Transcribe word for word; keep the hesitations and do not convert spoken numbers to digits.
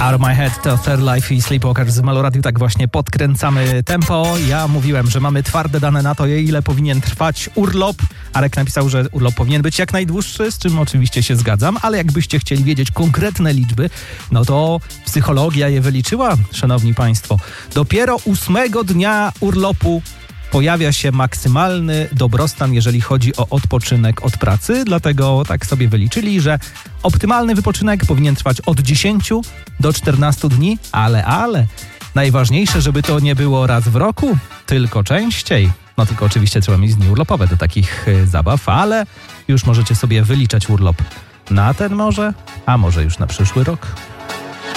Out of My Head to Third Life i Sleepwalker z Meloradiu. Tak właśnie podkręcamy tempo. Ja mówiłem, że mamy twarde dane na to, ile powinien trwać urlop. Arek napisał, że urlop powinien być jak najdłuższy, z czym oczywiście się zgadzam, ale jakbyście chcieli wiedzieć konkretne liczby, no to psychologia je wyliczyła, szanowni państwo. Dopiero ósmego dnia urlopu pojawia się maksymalny dobrostan, jeżeli chodzi o odpoczynek od pracy, dlatego tak sobie wyliczyli, że optymalny wypoczynek powinien trwać od dziesięciu do czternastu dni, ale, ale najważniejsze, żeby to nie było raz w roku, tylko częściej. No tylko oczywiście trzeba mieć dni urlopowe do takich y, zabaw, ale już możecie sobie wyliczać urlop na ten może, a może już na przyszły rok.